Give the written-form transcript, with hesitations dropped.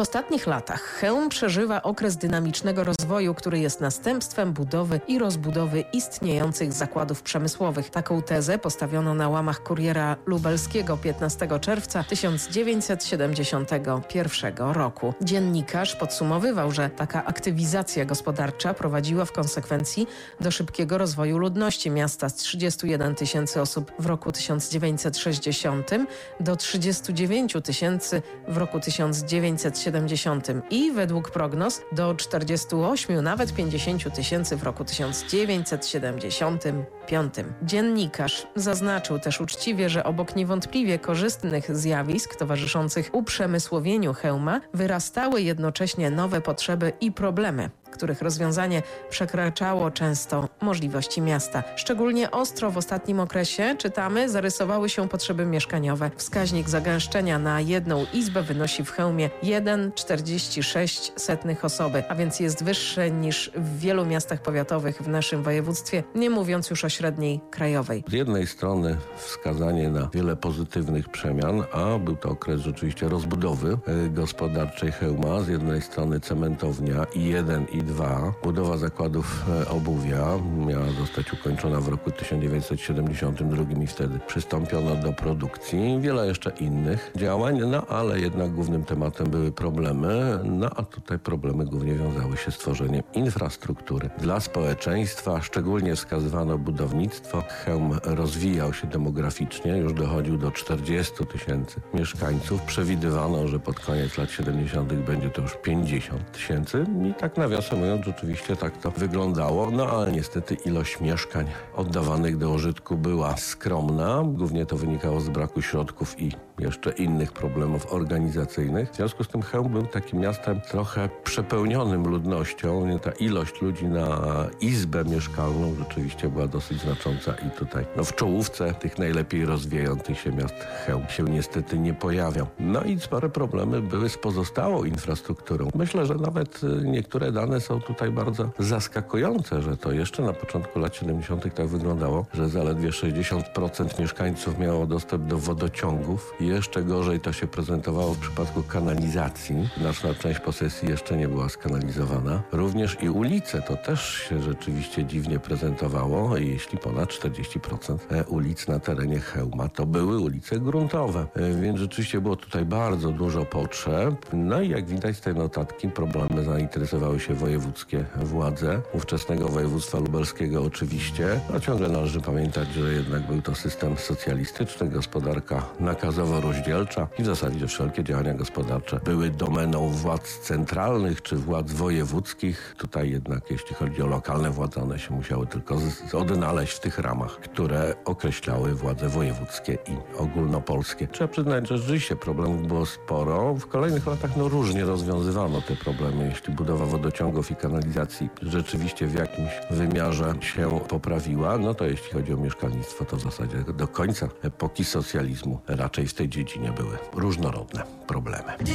ostatnich latach Chełm przeżywa okres dynamicznego rozwoju, który jest następstwem budowy i rozbudowy istniejących zakładów przemysłowych. Taką tezę postawiono na łamach Kuriera Lubelskiego 15 czerwca 1971 roku. Dziennikarz podsumowywał, że taka aktywizacja gospodarcza prowadziła w konsekwencji do szybkiego rozwoju ludności miasta z 31 tysięcy osób w roku 1960 do 39 tysięcy w roku 1970 i według prognoz do 48, nawet 50 tysięcy w roku 1975. Dziennikarz zaznaczył też uczciwie, że obok niewątpliwie korzystnych zjawisk towarzyszących uprzemysłowieniu Chełma wyrastały jednocześnie nowe potrzeby i problemy, których rozwiązanie przekraczało często możliwości miasta. Szczególnie ostro w ostatnim okresie, czytamy, zarysowały się potrzeby mieszkaniowe. Wskaźnik zagęszczenia na jedną izbę wynosi w Chełmie 1,46 osoby, a więc jest wyższy niż w wielu miastach powiatowych w naszym województwie, nie mówiąc już o średniej krajowej. Z jednej strony wskazanie na wiele pozytywnych przemian, a był to okres rzeczywiście rozbudowy gospodarczej Chełma. Z jednej strony cementownia I1 i 2. Budowa zakładów obuwia miała zostać ukończona w roku 1972 i wtedy przystąpiono do produkcji. Wiele jeszcze innych działań, ale jednak głównym tematem były problemy, a tutaj problemy głównie wiązały się z tworzeniem infrastruktury dla społeczeństwa. Szczególnie wskazywano budownictwo. Chełm rozwijał się demograficznie, już dochodził do 40 tysięcy mieszkańców. Przewidywano, że pod koniec lat 70. będzie to już 50 tysięcy i tak nawiasem mówiąc, rzeczywiście tak to wyglądało, ale niestety ilość mieszkań oddawanych do użytku była skromna. Głównie to wynikało z braku środków i jeszcze innych problemów organizacyjnych. W związku z tym Chełm był takim miastem trochę przepełnionym ludnością. Ta ilość ludzi na izbę mieszkalną rzeczywiście była dosyć znacząca i tutaj w czołówce tych najlepiej rozwijających się miast Chełm się niestety nie pojawiał. I spore problemy były z pozostałą infrastrukturą. Myślę, że nawet niektóre dane są tutaj bardzo zaskakujące, że to jeszcze na początku lat 70. tak wyglądało, że zaledwie 60% mieszkańców miało dostęp do wodociągów. Jeszcze gorzej to się prezentowało w przypadku kanalizacji. Znaczna część posesji jeszcze nie była skanalizowana. Również i ulice to też się rzeczywiście dziwnie prezentowało, jeśli ponad 40% ulic na terenie Chełma to były ulice gruntowe. Więc rzeczywiście było tutaj bardzo dużo potrzeb. I jak widać z tej notatki problemy zainteresowały się wojewódzkie władze ówczesnego województwa lubelskiego oczywiście. Ciągle należy pamiętać, że jednak był to system socjalistyczny, gospodarka nakazowo-rozdzielcza i w zasadzie wszelkie działania gospodarcze były domeną władz centralnych czy władz wojewódzkich. Tutaj jednak jeśli chodzi o lokalne władze, one się musiały tylko odnaleźć w tych ramach, które określały władze wojewódzkie i ogólnopolskie. Trzeba przyznać, że rzeczywiście problemów było sporo. W kolejnych latach różnie rozwiązywano te problemy. Jeśli budowa wodociągów i kanalizacji rzeczywiście w jakimś wymiarze się poprawiła, to jeśli chodzi o mieszkalnictwo, to w zasadzie do końca epoki socjalizmu raczej w tej dziedzinie były różnorodne problemy.